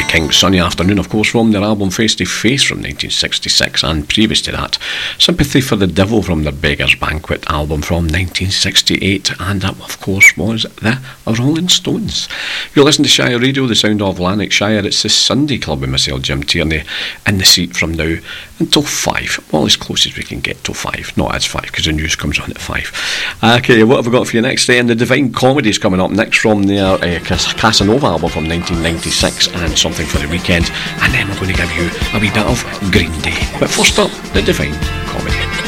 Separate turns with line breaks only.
King's Sunny Afternoon, of course, from their album Face to Face from 1966, and previous to that, Sympathy for the Devil from their Beggar's Banquet album from 1968, and that, of course, was the Rolling Stones. You're listening to Shire Radio, the sound of Lanarkshire. It's the Sunday Club with myself, Jim Tierney, in the seat from now until 5. Well, as close as we can get till 5. Not as 5, because the news comes on at 5. Okay, what have we got for you next day? And the Divine Comedy's coming up next from their Casanova album from 1996, and Something for the Weekend. And then we're going to give you a wee bit of Green Day. But first up, the Divine Comedy.